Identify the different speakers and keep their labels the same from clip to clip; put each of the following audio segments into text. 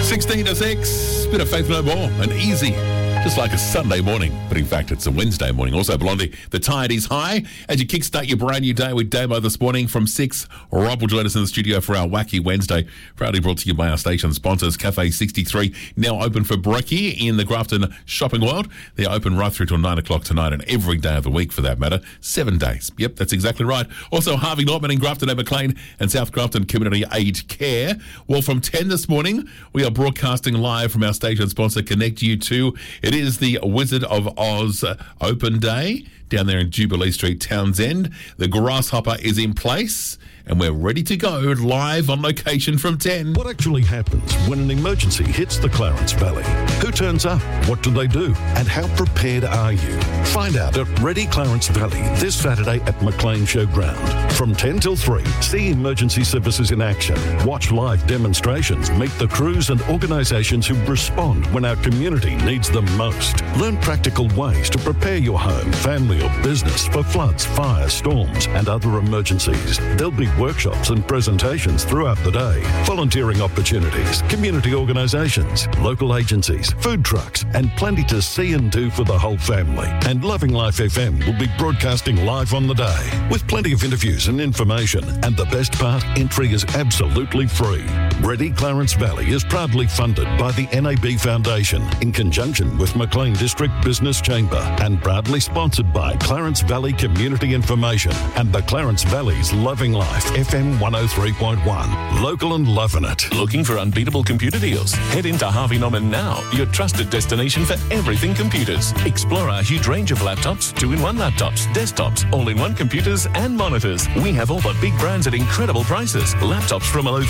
Speaker 1: 16 to 6, bit of Faith No More, and easy. Just like a Sunday morning, but in fact it's a Wednesday morning. Also, Blondie, the tide is high as you kickstart your brand new day with Damo this morning from 6. Rob will join us in the studio for our Wacky Wednesday, proudly brought to you by our station sponsors, Cafe 63, now open for brekkie in the Grafton Shopping World. They're open right through till 9 o'clock tonight and every day of the week for that matter. 7 days. Yep, that's exactly right. Also, Harvey Norman in Grafton and McLean and South Grafton Community Aged Care. Well, from 10 this morning, we are broadcasting live from our station sponsor, Connect U2. It is the Wizard of Oz Open Day down there in Jubilee Street, Townsend. The Grasshopper is in place and we're ready to go live on location from 10.
Speaker 2: What actually happens when an emergency hits the Clarence Valley? Who turns up? What do they do? And how prepared are you? Find out at Ready Clarence Valley this Saturday at McLean Showground. From 10 till 3, see emergency services in action. Watch live demonstrations. Meet the crews and organisations who respond when our community needs them most. Learn practical ways to prepare your home, family or business for floods, fires, storms and other emergencies. There'll be workshops and presentations throughout the day, volunteering opportunities, community organisations, local agencies, food trucks, and plenty to see and do for the whole family. And Loving Life FM will be broadcasting live on the day with plenty of interviews and information. And the best part, entry is absolutely free. Ready Clarence Valley is proudly funded by the NAB Foundation in conjunction with McLean District Business Chamber and proudly sponsored by Clarence Valley Community Information and the Clarence Valley's Loving Life FM 103.1. Local and loving it.
Speaker 3: Looking for unbeatable computer deals? Head into Harvey Norman now, your trusted destination for everything computers. Explore our huge range of laptops, 2-in-1 laptops, desktops, all-in-one computers and monitors. We have all the big brands at incredible prices. Laptops from below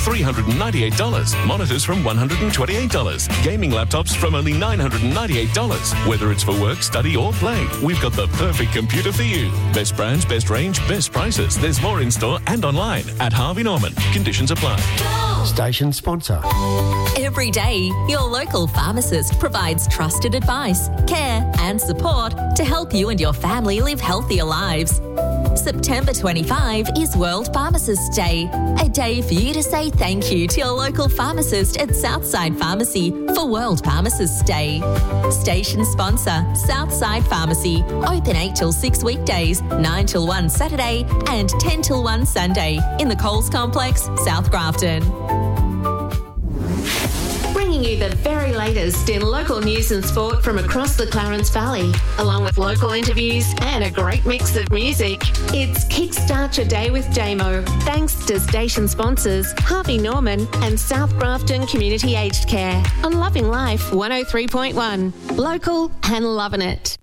Speaker 3: $398, monitors from $128, gaming laptops from only $998. Whether it's for work, study or play, we've got the perfect computer for you. Best brands, best range, best prices. There's more in store and online at Harvey Norman. Conditions apply.
Speaker 4: Station sponsor.
Speaker 5: Every day, your local pharmacist provides trusted advice, care and support to help you and your family live healthier lives. September 25 is World Pharmacist Day, a day for you to say thank you to your local pharmacist at Southside Pharmacy for World Pharmacist Day. Station sponsor, Southside Pharmacy, open 8 till 6 weekdays, 9 till 1 Saturday and 10 till 1 Sunday in the Coles Complex, South Grafton.
Speaker 6: Bringing you the very latest in local news and sport from across the Clarence Valley, along with local interviews and a great mix of music. It's Kickstart Your Day with Damo, thanks to station sponsors Harvey Norman and South Grafton Community Aged Care on Loving Life 103.1. Local and loving it.